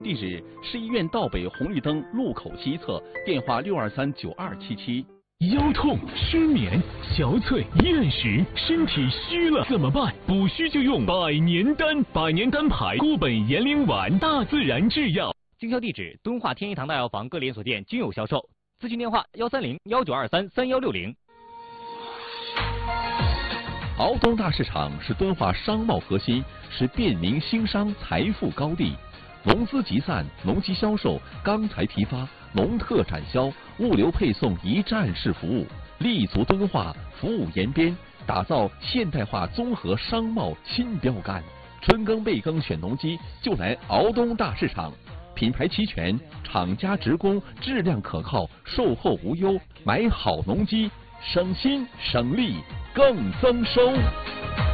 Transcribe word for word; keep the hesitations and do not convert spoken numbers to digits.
地址：市医院道北红绿灯路口西侧，电话六二三九二七七。 腰痛、失眠、憔悴、厌食，身体虚了怎么办？补虚就用百年丹，百年丹牌固本延龄丸，大自然制药。 经销地址：敦化天一堂大药房各连锁店均有销售。咨询电话：幺三零幺九二三三幺六零。 敖东大市场是敦化商贸核心，是便民兴商财富高地。农资集散、农机销售、钢材批发、农特展销、物流配送一站式服务，立足敦化，服务延边，打造现代化综合商贸新标杆。春耕备耕选农机，就来敖东大市场。品牌齐全，厂家直供，质量可靠，售后无忧。买好农机，省心省力更增收。